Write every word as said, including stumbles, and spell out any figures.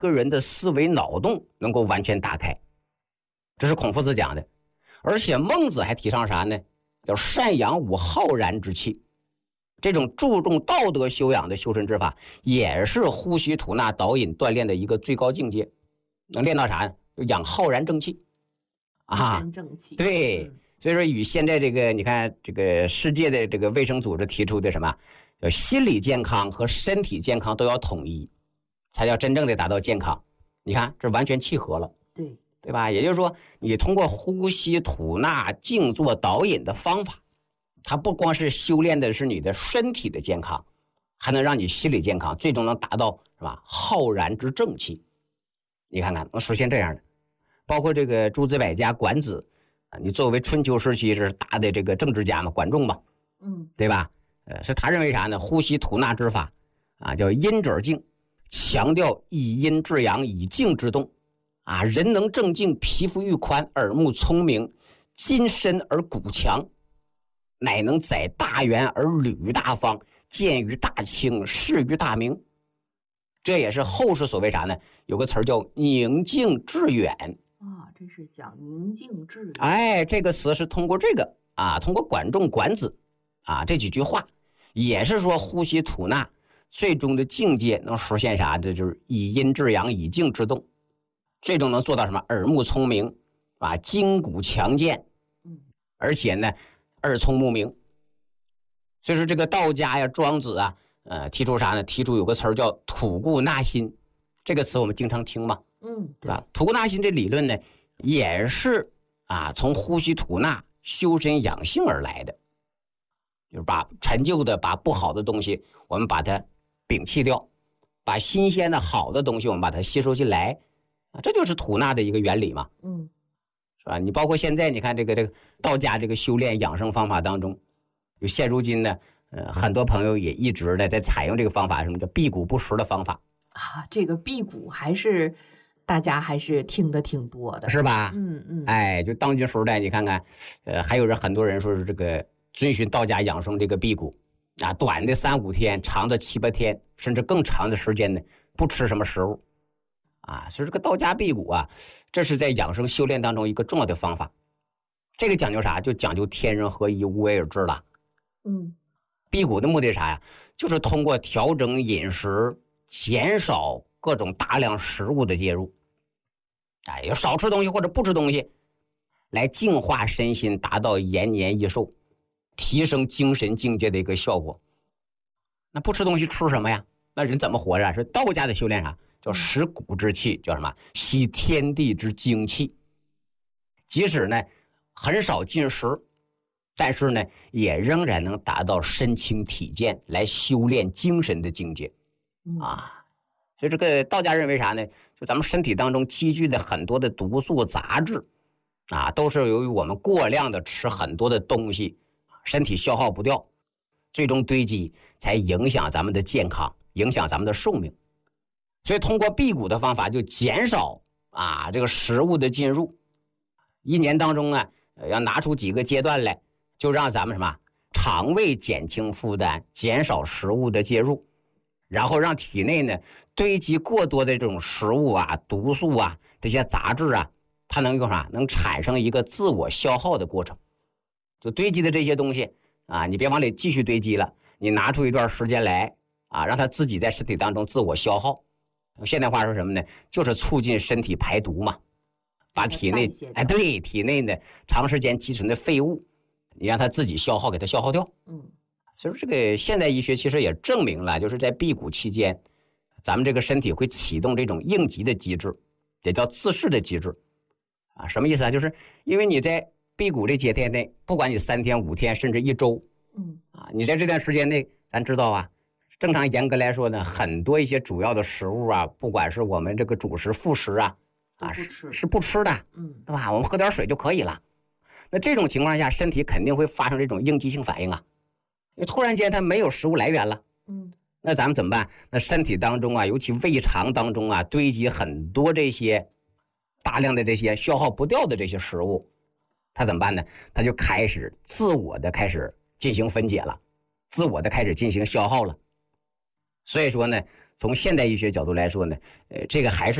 个人的思维脑洞能够完全打开，这是孔夫子讲的。而且孟子还提倡啥呢？叫善养吾浩然之气。这种注重道德修养的修身之法，也是呼吸吐纳导引锻炼的一个最高境界。能练到啥呢？就养浩然正气啊，正气。 对、嗯，所以说与现在这个你看这个世界的这个卫生组织提出的什么，叫心理健康和身体健康都要统一，才叫真正的达到健康。你看这完全契合了， 对对吧？也就是说，你通过呼吸吐纳静坐导引的方法，它不光是修炼的是你的身体的健康，还能让你心理健康，最终能达到是吧浩然之正气。你看看能实现这样的，包括这个诸子百家管子啊，你作为春秋时期是大的这个政治家嘛，管仲嘛， 嗯， 对吧？呃，是他认为啥呢？呼吸吐纳之法啊，叫阴者静，强调以阴制阳，以静制动啊。人能正静，皮肤愈宽，耳目聪明，筋深而骨强，乃能载大圆而履大方，见于大清，视于大明。这也是后世所谓啥呢？有个词儿叫宁静致远啊，这是讲宁静致远。 哎，这个词是通过这个啊，通过管仲、管子啊这几句话，也是说呼吸吐纳最终的境界能实现啥的，就是以阴制阳，以静制动，最终能做到什么？耳目聪明啊，筋骨强健， 嗯， 而且呢，耳聪目明。所以说这个道家呀、庄子啊。呃，提出啥呢？提出有个词儿叫吐故纳新，这个词我们经常听嘛， 嗯， 对吧？吐故纳新这理论呢，也是啊从呼吸吐纳修身养性而来的，就是把陈旧的、把不好的东西，我们把它摒弃掉，把新鲜的好的东西我们把它吸收进来，啊，这就是吐纳的一个原理嘛， 嗯， 是吧？你包括现在你看这个这个道家这个修炼养生方法当中，就现如今呢。呃，很多朋友也一直呢在采用这个方法，什么叫辟谷不食的方法啊？这个辟谷还是大家还是听的挺多的， 是吧？ 嗯嗯， 哎，就当今时代，你看看，呃，还有人很多人说是这个遵循道家养生这个辟谷啊，短的三五天，长的七八天，甚至更长的时间呢，不吃什么食物啊。所以这个道家辟谷啊，这是在养生修炼当中一个重要的方法。这个讲究啥？就讲究天人合一，无为而治了。 嗯。 辟谷的目的是啥呀？就是通过调整饮食，减少各种大量食物的介入，哎，要少吃东西或者不吃东西，来净化身心，达到延年益寿，提升精神境界的一个效果。那不吃东西吃什么呀？那人怎么活着？是道家的修炼啥？叫食谷之气，叫什么？吸天地之精气。即使呢很少进食，但是呢，也仍然能达到身轻体健，来修炼精神的境界，啊，所以这个道家认为啥呢？就咱们身体当中积聚的很多的毒素杂质，啊，都是由于我们过量的吃很多的东西，身体消耗不掉，最终堆积，才影响咱们的健康，影响咱们的寿命。所以通过辟谷的方法，就减少啊这个食物的进入，一年当中啊，要拿出几个阶段来。就让咱们什么肠胃减轻负担，减少食物的介入，然后让体内呢堆积过多的这种食物啊、毒素啊、这些杂质啊，它能用啥？能产生一个自我消耗的过程。就堆积的这些东西啊，你别往里继续堆积了，你拿出一段时间来啊，让它自己在身体当中自我消耗。现代话说什么呢？就是促进身体排毒嘛，把体内哎对体内呢长时间积存的废物。你让它自己消耗，给它消耗掉。 嗯， 所以说这个现代医学其实也证明了，就是在辟谷期间，咱们这个身体会启动这种应急的机制，也叫自噬的机制。啊，什么意思啊？就是因为你在辟谷这几天内，不管你三天、五天，甚至一周， 嗯，啊， 你在这段时间内，咱知道啊，正常严格来说呢，很多一些主要的食物啊，不管是我们这个主食、副食啊，啊是是不吃的， 嗯， 对吧？我们喝点水就可以了。那这种情况下，身体肯定会发生这种应激性反应啊！因为突然间它没有食物来源了， 嗯， 那咱们怎么办？那身体当中啊，尤其胃肠当中啊，堆积很多这些大量的这些消耗不掉的这些食物，它怎么办呢？它就开始自我的开始进行分解了，自我的开始进行消耗了。所以说呢， 从现代医学角度来说呢，呃，这个还是